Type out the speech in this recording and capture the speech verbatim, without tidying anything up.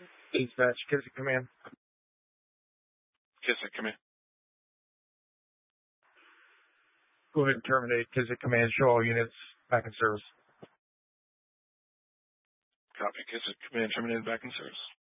Dispatch, Kissick Command. Kissick Command. Go ahead and terminate Kissick Command. Show all units back in service. Copy. Kissick Command terminated back in service.